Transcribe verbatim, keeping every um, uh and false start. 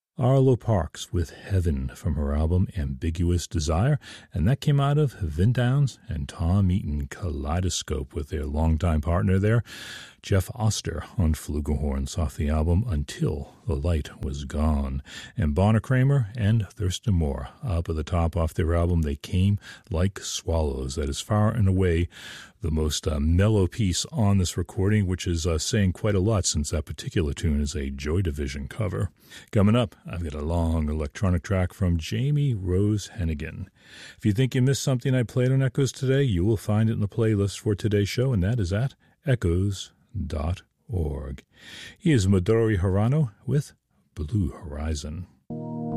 Arlo Parks with Heaven from her album Ambiguous Desire, and that came out of Vin Downs and Tom Eaton. Kaleidoscope with their longtime partner there, Jeff Oster, on flugelhorns off the album Until the Light Was Gone. And Bonner Kramer and Thurston Moore up at the top off their album They Came Like Swallows. That is far and away the most uh, mellow piece on this recording, which is uh, saying quite a lot since that particular tune is a Joy Division cover. Coming up, I've got a long electronic track from Jamie Rose Hennigan. If you think you missed something I played on Echoes today, you will find it in the playlist for today's show, and that is at echoes dot org. He is Midori Hirano with Blue Horizon.